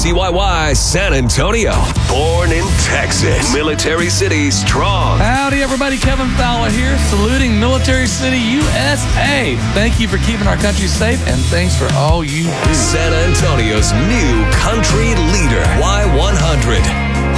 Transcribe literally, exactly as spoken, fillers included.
C Y Y San Antonio. Born in Texas. Military City strong. Howdy, everybody. Kevin Fowler here, saluting Military City, U S A. Thank you for keeping our country safe, and thanks for all you do. San Antonio's new country leader, Y one hundred.